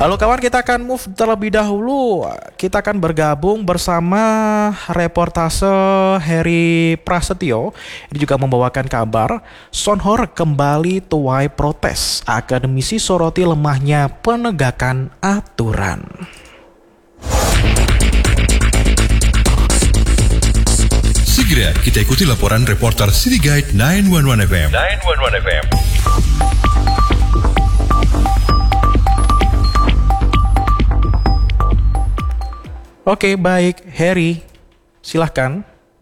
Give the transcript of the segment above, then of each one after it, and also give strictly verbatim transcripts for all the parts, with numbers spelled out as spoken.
Lalu kawan, kita akan move terlebih dahulu. Kita akan bergabung bersama reportase Heri Prasetyo. Ini juga membawakan kabar Sonhor kembali tuai protes. Akademisi soroti lemahnya penegakan aturan. Segera kita ikuti laporan reporter City Guide sembilan satu satu F M. sembilan satu satu F M. Oke, baik. Heri, silahkan.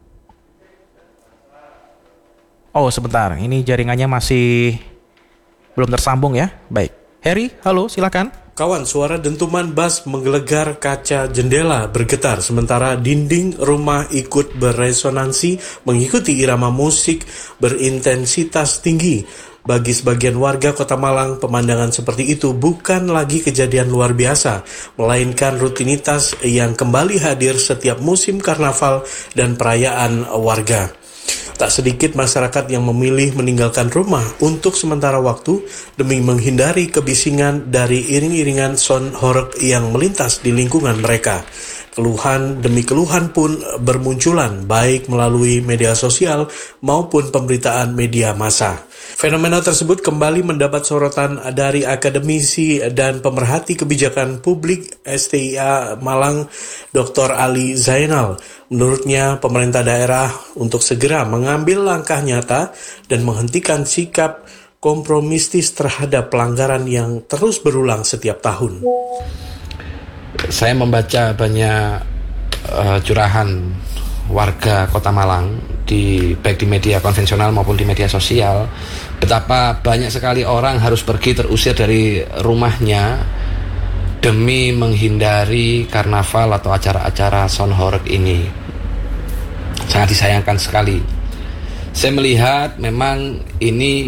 Oh, sebentar. Ini jaringannya masih belum tersambung ya. Baik. Heri, halo, silahkan. Kawan, suara dentuman bas menggelegar kaca jendela bergetar sementara dinding rumah ikut beresonansi mengikuti irama musik berintensitas tinggi. Bagi sebagian warga Kota Malang, pemandangan seperti itu bukan lagi kejadian luar biasa, melainkan rutinitas yang kembali hadir setiap musim karnaval dan perayaan warga. Tak sedikit masyarakat yang memilih meninggalkan rumah untuk sementara waktu demi menghindari kebisingan dari iring-iringan sonhorek yang melintas di lingkungan mereka. Keluhan demi keluhan pun bermunculan baik melalui media sosial maupun pemberitaan media massa. Fenomena tersebut kembali mendapat sorotan dari akademisi dan pemerhati kebijakan publik S T I A Malang, Doktor Ali Zainal. Menurutnya, pemerintah daerah untuk segera mengambil langkah nyata dan menghentikan sikap kompromistis terhadap pelanggaran yang terus berulang setiap tahun. Saya membaca banyak uh, curahan warga Kota Malang di baik di media konvensional maupun di media sosial, betapa banyak sekali orang harus pergi terusir dari rumahnya demi menghindari karnaval atau acara-acara sonhorek ini. Sangat disayangkan sekali. Saya melihat memang ini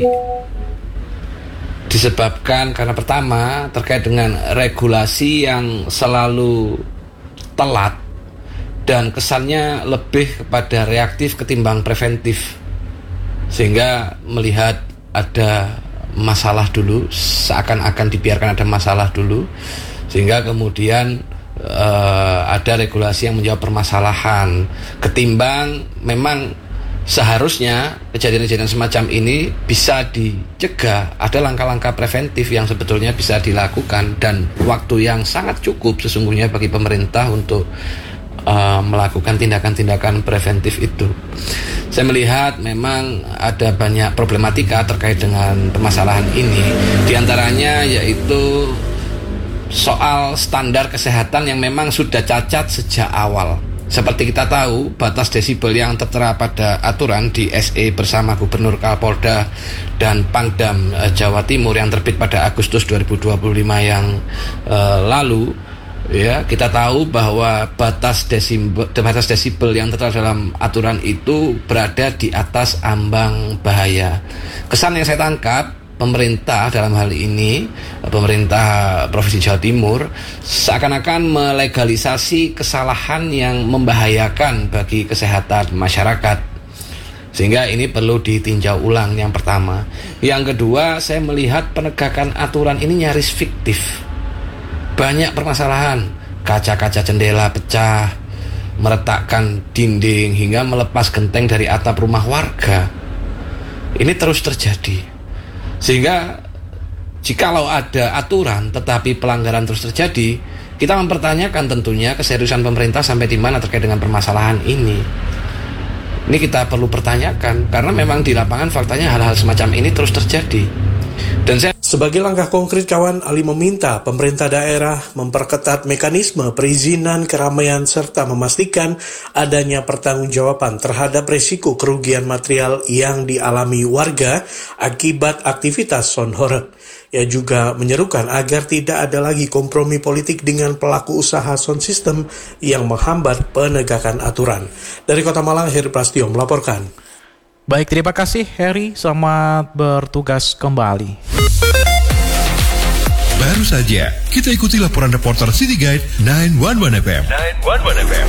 disebabkan karena pertama terkait dengan regulasi yang selalu telat dan kesannya lebih kepada reaktif ketimbang preventif, sehingga melihat ada masalah dulu, seakan-akan dibiarkan ada masalah dulu, sehingga kemudian uh, ada regulasi yang menjawab permasalahan, ketimbang memang seharusnya kejadian-kejadian semacam ini bisa dicegah. Ada langkah-langkah preventif yang sebetulnya bisa dilakukan dan waktu yang sangat cukup sesungguhnya bagi pemerintah untuk Uh, melakukan tindakan-tindakan preventif itu. Saya melihat memang ada banyak problematika terkait dengan permasalahan ini. Di antaranya yaitu soal standar kesehatan yang memang sudah cacat sejak awal. Seperti kita tahu, batas desibel yang tertera pada aturan di S E bersama Gubernur Kapolda dan Pangdam uh, Jawa Timur yang terbit pada Agustus dua ribu dua puluh lima yang uh, lalu, ya, kita tahu bahwa batas desibel, batas desibel yang tertera dalam aturan itu berada di atas ambang bahaya. Kesan yang saya tangkap, pemerintah dalam hal ini, pemerintah Provinsi Jawa Timur, seakan-akan melegalisasi kesalahan yang membahayakan bagi kesehatan masyarakat. Sehingga ini perlu ditinjau ulang, yang pertama. Yang kedua, saya melihat penegakan aturan ini nyaris fiktif. Banyak permasalahan, kaca-kaca jendela pecah, meretakkan dinding hingga melepas genteng dari atap rumah warga. Ini terus terjadi. Sehingga jikalau ada aturan tetapi pelanggaran terus terjadi, kita mempertanyakan tentunya keseriusan pemerintah sampai di mana terkait dengan permasalahan ini. Ini kita perlu pertanyakan karena memang di lapangan faktanya hal-hal semacam ini terus terjadi. Dan saya Sebagai langkah konkret, kawan, Ali meminta pemerintah daerah memperketat mekanisme perizinan keramaian serta memastikan adanya pertanggungjawaban terhadap risiko kerugian material yang dialami warga akibat aktivitas sonhorek. Ia juga menyerukan agar tidak ada lagi kompromi politik dengan pelaku usaha sound system yang menghambat penegakan aturan. Dari Kota Malang, Heri Prasetyo melaporkan. Baik, terima kasih Heri. Selamat bertugas kembali. Baru saja kita ikuti laporan reporter City Guide sembilan satu satu F M. sembilan satu satu F M.